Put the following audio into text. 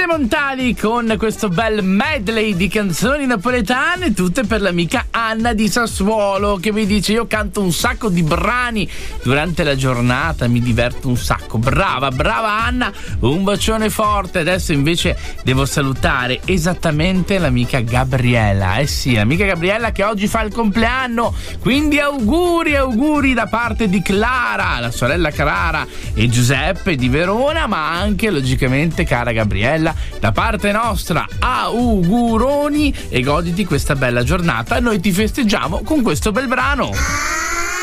Cecilia Montali con questo bel medley di canzoni napoletane, tutte per l'amica Anna di Sassuolo, che mi dice: io canto un sacco di brani durante la giornata, mi diverto un sacco. Brava Anna, un bacione forte. Adesso invece devo salutare esattamente l'amica Gabriella. Sì, l'amica Gabriella che oggi fa il compleanno, quindi auguri da parte di Clara, la sorella Clara, e Giuseppe di Verona, ma anche logicamente, cara Gabriella, da parte nostra auguroni e goditi questa bella giornata. Noi ti festeggiamo con questo bel brano.